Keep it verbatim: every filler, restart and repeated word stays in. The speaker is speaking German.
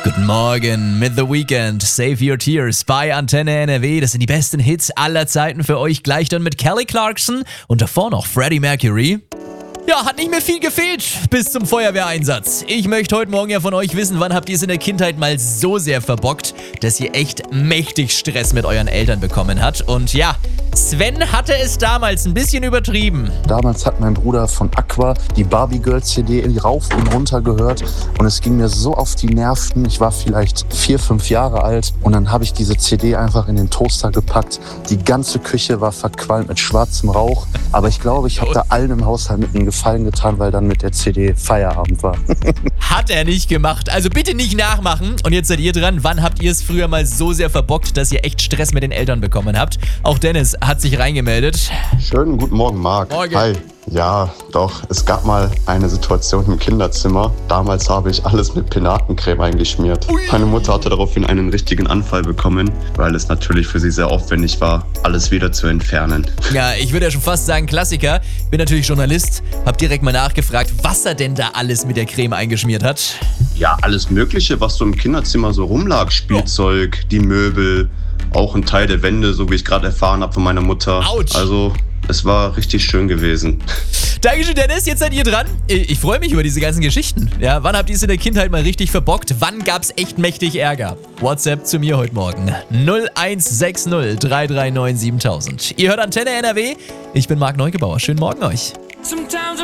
Guten Morgen mit The Weeknd, Save Your Tears bei Antenne N R W. Das sind die besten Hits aller Zeiten für euch. Gleich dann mit Kelly Clarkson und davor noch Freddie Mercury. Ja, hat nicht mehr viel gefehlt bis zum Feuerwehreinsatz. Ich möchte heute Morgen ja von euch wissen, wann habt ihr es in der Kindheit mal so sehr verbockt, dass ihr echt mächtig Stress mit euren Eltern bekommen habt. Und ja, Sven hatte es damals ein bisschen übertrieben. Damals hat mein Bruder von Aqua die Barbie Girl C D rauf und runter gehört und es ging mir so auf die Nerven. Ich war vielleicht vier, fünf Jahre alt und dann habe ich diese C D einfach in den Toaster gepackt. Die ganze Küche war verqualmt mit schwarzem Rauch, aber ich glaube, ich habe da allen im Haushalt mit einem Gefallen getan, weil dann mit der C D Feierabend war. Hat er nicht gemacht. Also bitte nicht nachmachen. Und jetzt seid ihr dran. Wann habt ihr es früher mal so sehr verbockt, dass ihr echt Stress mit den Eltern bekommen habt? Auch Dennis hat sich reingemeldet. Schönen guten Morgen, Marc. Morgen. Hi. Ja, doch, es gab mal eine Situation im Kinderzimmer. Damals habe ich alles mit Penatencreme eingeschmiert. Ui. Meine Mutter hatte daraufhin einen richtigen Anfall bekommen, weil es natürlich für sie sehr aufwendig war, alles wieder zu entfernen. Ja, ich würde ja schon fast sagen Klassiker. Bin natürlich Journalist, hab direkt mal nachgefragt, was er denn da alles mit der Creme eingeschmiert hat. Ja, alles Mögliche, was so im Kinderzimmer so rumlag. Spielzeug, oh. die Möbel, auch ein Teil der Wände, so wie ich gerade erfahren habe von meiner Mutter. Autsch. Also es war richtig schön gewesen. Dankeschön, Dennis. Jetzt seid ihr dran. Ich freue mich über diese ganzen Geschichten. Ja, wann habt ihr es in der Kindheit mal richtig verbockt? Wann gab's echt mächtig Ärger? WhatsApp zu mir heute Morgen. null eins sechs null drei drei neun siebentausend. Ihr hört Antenne N R W. Ich bin Marc Neugebauer. Schönen Morgen euch. Sometimes